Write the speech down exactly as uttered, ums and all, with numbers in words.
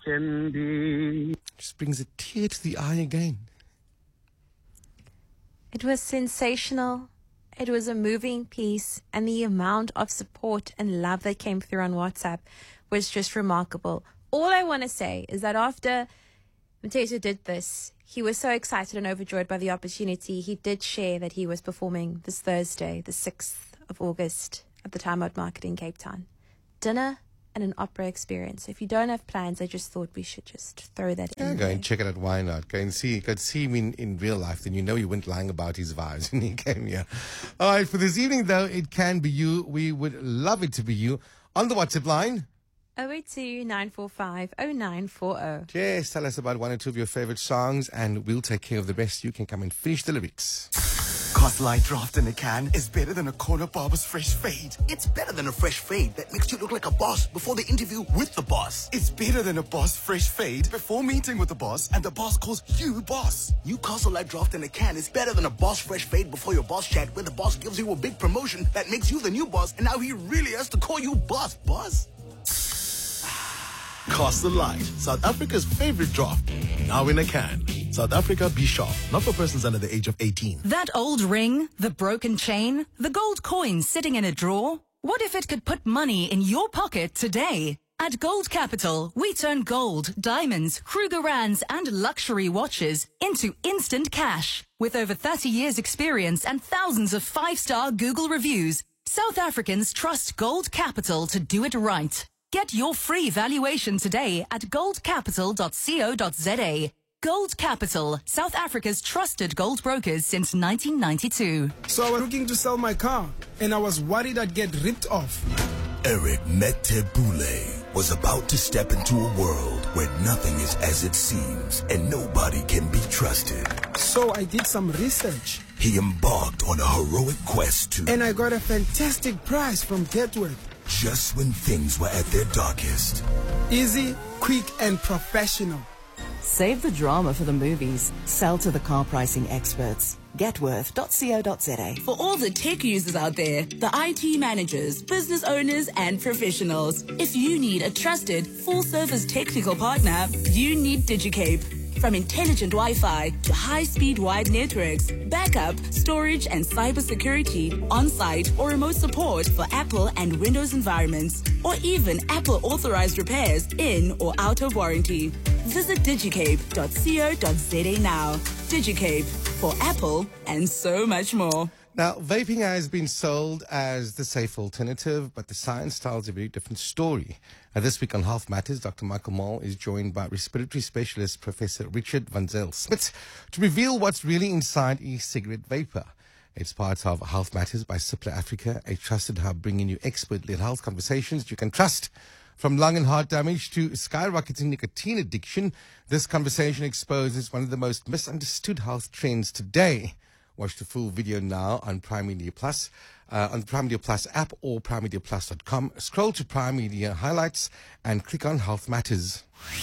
can be. Just brings a tear to the eye again. It was sensational. It was a moving piece, and the amount of support and love that came through on WhatsApp was just remarkable. All I want to say is that after Mteto did this, he was so excited and overjoyed by the opportunity. He did share that he was performing this Thursday, the sixth of August, at the Time Out Market in Cape Town. Dinner and an opera experience. If you don't have plans, I just thought we should just throw that Yeah, in go there. and check it out. Why not? Go and see. Go and see him in, in real life. Then you know you weren't lying about his vibes when he came here. All right, for this evening, though, it can be you. We would love it to be you. On the WhatsApp line. oh eight two, nine four five, oh nine four oh. Yes, tell us about one or two of your favorite songs, and we'll take care of the rest. You can come and finish the lyrics. Cause light draft in a can is better than a corner barber's fresh fade. It's better than a fresh fade that makes you look like a boss before the interview with the boss. It's better than a boss fresh fade before meeting with the boss and the boss calls you boss. Newcastle Light Draft in a can is better than a boss fresh fade before your boss chat, where the boss gives you a big promotion that makes you the new boss, and now he really has to call you boss, boss. Castle Light, South Africa's favorite draft. Now in a can. South Africa, be sharp. Not for persons under the age of eighteen. That old ring, the broken chain, the gold coin sitting in a drawer. What if it could put money in your pocket today? At Gold Capital, we turn gold, diamonds, Krugerrands, and luxury watches into instant cash. With over thirty years experience and thousands of five-star Google reviews, South Africans trust Gold Capital to do it right. Get your free valuation today at gold capital dot co dot za. Gold Capital, South Africa's trusted gold brokers since nineteen ninety-two. So I was looking to sell my car, and I was worried I'd get ripped off. Eric Metebule was about to step into a world where nothing is as it seems and nobody can be trusted. So I did some research. He embarked on a heroic quest to... And I got a fantastic price from Getworth. Just when things were at their darkest. Easy, quick, and professional. Save the drama for the movies. Sell to the car pricing experts. Getworth dot co dot za. For all the tech users out there, the I T managers, business owners, and professionals, if you need a trusted, full-service technical partner, you need DigiCape. From intelligent Wi-Fi to high-speed wide networks, backup, storage, and cybersecurity, on-site or remote support for Apple and Windows environments, or even Apple-authorized repairs in or out of warranty. Visit digicape dot co dot za now. DigiCape, for Apple and so much more. Now, vaping has been sold as the safe alternative, but the science tells a very different story. Uh, this week on Health Matters, Doctor Michael Mall is joined by respiratory specialist Professor Richard van Zyl-Smit to reveal what's really inside e-cigarette vapor. It's part of Health Matters by Cipla Africa, a trusted hub bringing you expert-led health conversations you can trust. From lung and heart damage to skyrocketing nicotine addiction, this conversation exposes one of the most misunderstood health trends today. Watch the full video now on Prime Media Plus, uh, on the Prime Media Plus app or prime media plus dot com. Scroll to Prime Media Highlights and click on Health Matters.